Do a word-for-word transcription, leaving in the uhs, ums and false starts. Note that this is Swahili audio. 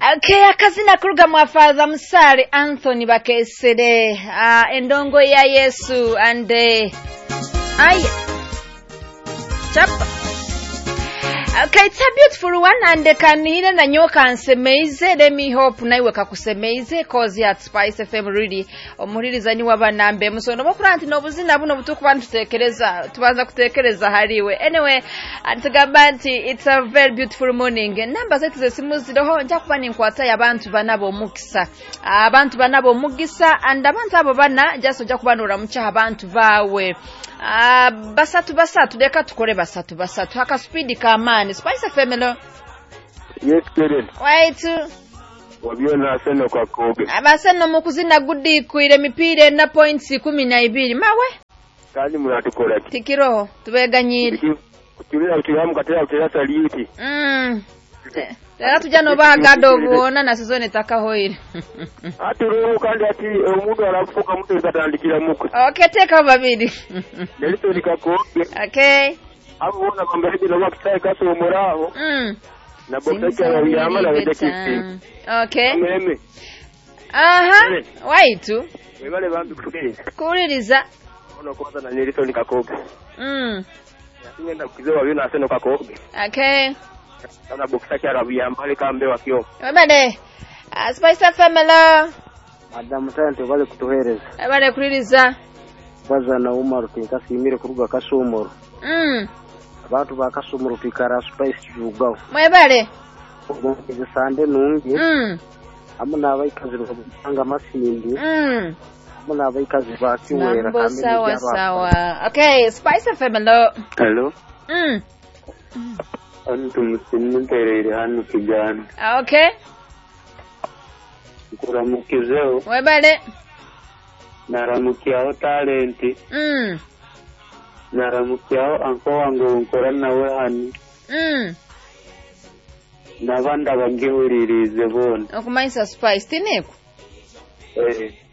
Okay, akazina kuruga mwafaza Musare Anthony Bakesere uh, endongo ya Yesu and uh, ay chapa. Okay, it's a beautiful one and kanire na nyoka ansemeize. Let me hope naiwe kakusemeize cause ya Spice F M really omuririza wabanambe musono bokuranti nobuzina buno butuku bantu tekereza tubanza kutekereza hariwe. Anyway, antugabanti it's a very beautiful morning. Number zetu zesimu ziroho nja kuba ninkwata yabantu banabo mukisa. Abantu banabo mugisa and abantu abo bana just nja kubanura mucha abantu bawe. Ah uh, basatu basatu deka tukore basatu basatu haka speed kama Spice F M lo. Yes, Karen. Wait. Wabiona aseno kwa kobe. Abaseno mukuzina gudi kuire mipire na points kumi na ibiri. Mawe? Kani muratukola ki? Tikiro tubeganyire. Kutulira utihamu katera utera saliti. Mm. Tera tujano bagado buona na sizone takahoire. Ati roho kandi ati omuntu arafuka mutu katandikira muku. Okay, teka babiri. Delito likakobe. Okay. Abo na bambere no bakisai kaso moraho. Mm. Na bokeka ya yama na wedekiti. Okay. Meme. Aha. Waitu. Webale bantu kugeza. Kuliriza. Ono kwanza na nilito likakobe. Mm. Ngenda kukizo wabiona aseno kakobe. Okay. Sana bokisa kya yama le kambe wakyo. Webale. Uh, Spice F M lo. Adamu sante bale kutuhereza. Webale kuliriza. Baza na Umar tinkasimire kuruga kasomoro. Mm. Abantu bakasomoro pikara Spice jugao. Mwebale. Ubonye sande nungi. Mm. Amuna abayikazi bakanga masindi. Mm. Amuna abayikazi bakiwera kambe sawa sawa. Okay, Spice F M lo. Hello. Mm. Antu msimunterere hanu kijana. Okay. Kuramukizeo. Webale. Naramukiao talenti. Mm. Naramukiao anko wangu nkora nawe hani. Mm. Nabanda bangihuririze bona. Okumaisa Spice tineko. Eh.